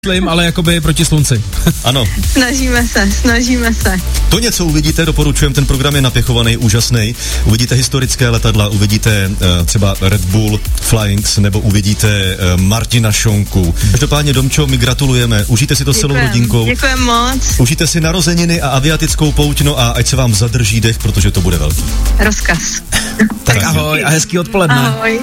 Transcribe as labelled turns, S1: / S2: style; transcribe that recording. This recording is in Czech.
S1: ale jakoby proti slunci.
S2: Ano.
S3: Snažíme se.
S2: To něco uvidíte, doporučujem, ten program je napěchovaný, úžasný. Uvidíte historické letadla, uvidíte třeba Red Bull Flyings, nebo uvidíte Martina Šonku. Každopádně, Domčo, my gratulujeme, užijte si to celou rodinkou.
S3: Děkujem moc.
S2: Užijte si narozeniny a aviatickou pouť, no a ať se vám zadrží dech, protože to bude velký.
S3: Rozkaz.
S1: Tak ahoj a hezký odpoledne.
S3: Ahoj.